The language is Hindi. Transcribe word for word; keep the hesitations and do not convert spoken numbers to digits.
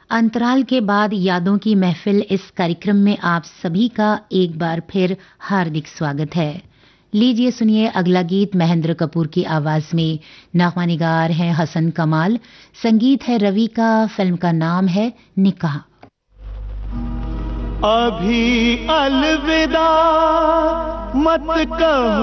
अंतराल के बाद यादों की महफिल इस कार्यक्रम में आप सभी का एक बार फिर हार्दिक स्वागत है। लीजिए सुनिए अगला गीत महेंद्र कपूर की आवाज में। नगमा निगार हैं हसन कमाल, संगीत है रवि का, फिल्म का नाम है निकाह। अभी अलविदा मत कहो